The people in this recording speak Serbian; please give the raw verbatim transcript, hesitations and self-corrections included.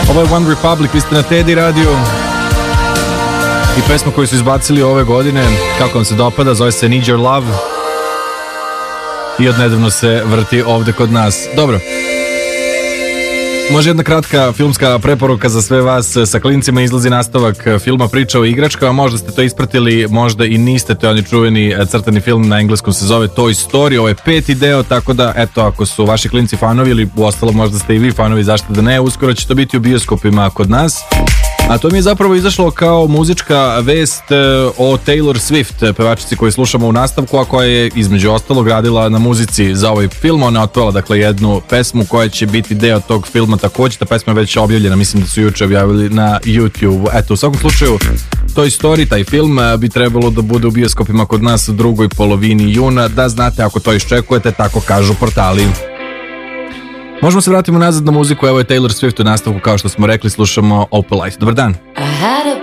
Ovo je One Republic, vi ste na Teddy Radio i pesma koju su izbacili ove godine, kako vam se dopada, zove se Need Your Love i odnedavno se vrti ovde kod nas. Dobro, može jedna kratka filmska preporuka za sve vas. Sa klincima izlazi nastavak filma Priča o igračkama, možda ste to ispratili, možda i niste. To je onaj čuveni crtani film, na engleskom se zove Toy Story. Ovo je peti deo, tako da eto, ako su vaši klinci fanovi ili uostalo možda ste i vi fanovi, zašto da ne, uskoro će to biti u bioskopima kod nas. A to mi je zapravo izašlo kao muzička vest o Taylor Swift, pevačici koju slušamo u nastavku, a koja je između ostalog radila na muzici za ovaj film. Ona je otpela dakle jednu pesmu koja će biti deo tog filma također. Ta pesma je već objavljena, mislim da su juče objavili na YouTube. Eto, u svakom slučaju Toy Story, taj film, bi trebalo da bude u bioskopima kod nas u drugoj polovini juna, da znate ako to iščekujete, tako kažu portali. Možemo se vratiti nazad na muziku, evo je Taylor Swift u nastavku, kao što smo rekli, slušamo Opalite. Dobar dan. I had a